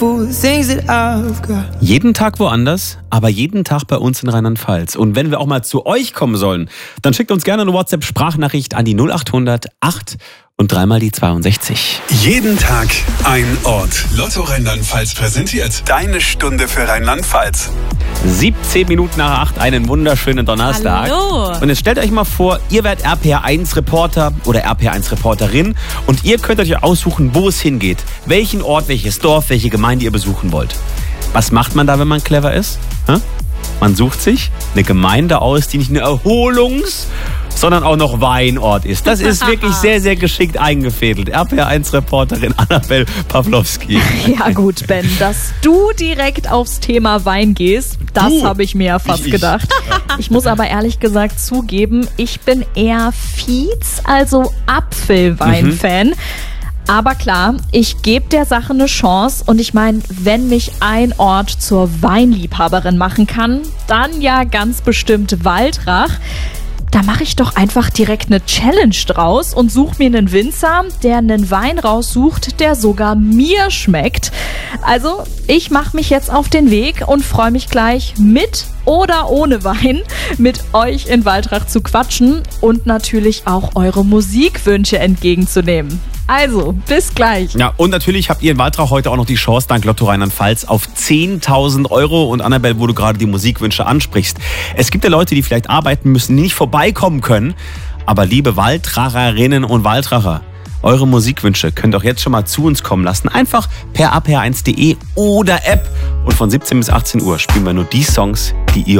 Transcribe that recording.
Jeden Tag woanders, aber jeden Tag bei uns in Rheinland-Pfalz. Und wenn wir auch mal zu euch kommen sollen, dann schickt uns gerne eine WhatsApp-Sprachnachricht an die 0800 8 und dreimal die 62. Jeden Tag ein Ort. Lotto Rheinland-Pfalz präsentiert deine Stunde für Rheinland-Pfalz. 17 Minuten nach 8, einen wunderschönen Donnerstag. Hallo. Und jetzt stellt euch mal vor, ihr werdet RPR1-Reporter oder RPR1-Reporterin und ihr könnt euch aussuchen, wo es hingeht. Welchen Ort, welches Dorf, welche Gemeinde ihr besuchen wollt. Was macht man da, wenn man clever ist? Man sucht sich eine Gemeinde aus, die nicht nur Erholungs-, sondern auch noch Weinort ist. Das ist wirklich sehr, sehr geschickt eingefädelt. RPR1-Reporterin Annabel Pawlowski. Ja gut, Ben, dass du direkt aufs Thema Wein gehst, das habe ich mir ja fast gedacht. Ich muss aber ehrlich gesagt zugeben, ich bin eher Viez, also Apfelwein-Fan. Aber klar, ich gebe der Sache eine Chance und ich meine, wenn mich ein Ort zur Weinliebhaberin machen kann, dann ja ganz bestimmt Waldrach. Da mache ich doch einfach direkt eine Challenge draus und suche mir einen Winzer, der einen Wein raussucht, der sogar mir schmeckt. Also, ich mache mich jetzt auf den Weg und freue mich gleich mit oder ohne Wein mit euch in Waldrach zu quatschen und natürlich auch eure Musikwünsche entgegenzunehmen. Also, bis gleich. Ja, und natürlich habt ihr in Waldrach heute auch noch die Chance, dank Lotto Rheinland-Pfalz, auf 10.000 €. Und Annabel, wo du gerade die Musikwünsche ansprichst. Es gibt ja Leute, die vielleicht arbeiten müssen, die nicht vorbeikommen können. Aber liebe Waldracherinnen und Waldracher, eure Musikwünsche könnt ihr auch jetzt schon mal zu uns kommen lassen. Einfach per apr1.de oder App. Und von 17 bis 18 Uhr spielen wir nur die Songs, die ihr